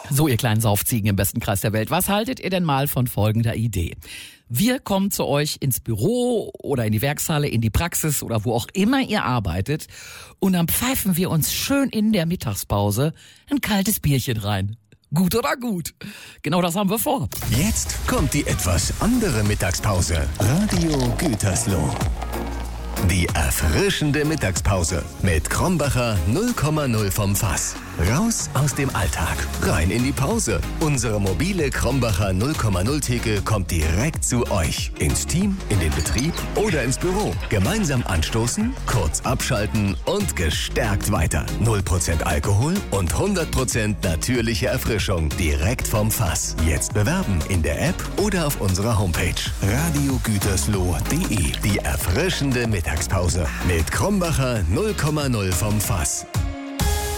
So, ihr kleinen Saufziegen im besten Kreis der Welt, was haltet ihr denn mal von folgender Idee? Wir kommen zu euch ins Büro oder in die Werkshalle, in die Praxis oder wo auch immer ihr arbeitet und dann pfeifen wir uns schön in der Mittagspause ein kaltes Bierchen rein. Gut oder gut? Genau das haben wir vor. Jetzt kommt die etwas andere Mittagspause. Radio Gütersloh. Die erfrischende Mittagspause mit Krombacher 0,0 vom Fass. Raus aus dem Alltag, rein in die Pause. Unsere mobile Krombacher 0,0 Theke kommt direkt zu euch. Ins Team, in den Betrieb oder ins Büro. Gemeinsam anstoßen, kurz abschalten und gestärkt weiter. 0% Alkohol und 100% natürliche Erfrischung direkt vom Fass. Jetzt bewerben in der App oder auf unserer Homepage. radiogütersloh.de. Die erfrischende Mittagspause mit Krombacher 0,0 vom Fass.